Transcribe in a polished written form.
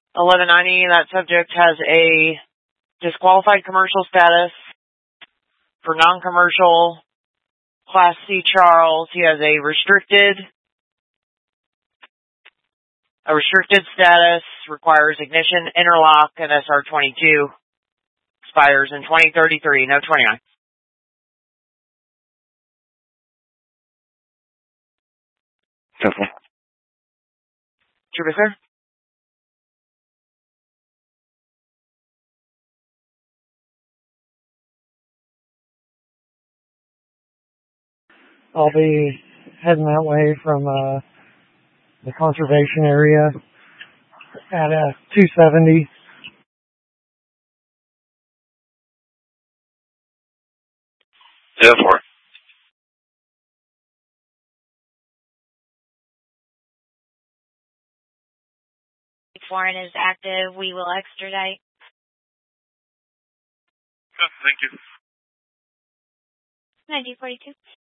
1190, that subject has a disqualified commercial status. For non-commercial, Class C Charles, he has a restricted status, requires ignition, interlock, and SR22. Expires in 2033, no 29. Okay. Trooper, sir? I'll be heading that way from the conservation area at 270. Yeah, for. Foreign is active. We will extradite. Good, thank you. 9042.